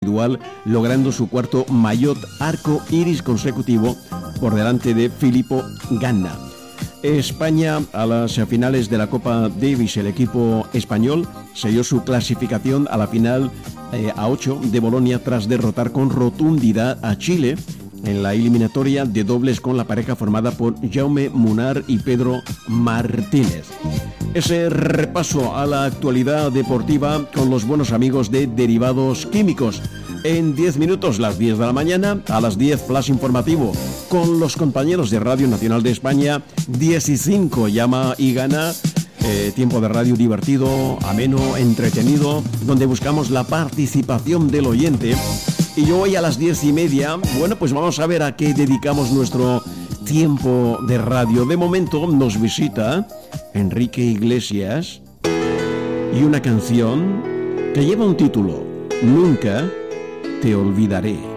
individual, logrando su cuarto maillot arco iris consecutivo por delante de Filippo Ganna. España, a las finales de la Copa Davis, el equipo español selló su clasificación a la final a 8 de Bolonia tras derrotar con rotundidad a Chile en la eliminatoria de dobles con la pareja formada por Jaume Munar y Pedro Martínez. Ese repaso a la actualidad deportiva con los buenos amigos de Derivados Químicos. En 10 minutos, las 10 de la mañana, a las 10 flash informativo con los compañeros de Radio Nacional de España. 15 llama y gana. Tiempo de radio divertido, ameno, entretenido, donde buscamos la participación del oyente. Y yo hoy a las 10:30, bueno, pues vamos a ver a qué dedicamos nuestro tiempo de radio. De momento nos visita Enrique Iglesias y una canción que lleva un título: Nunca te olvidaré.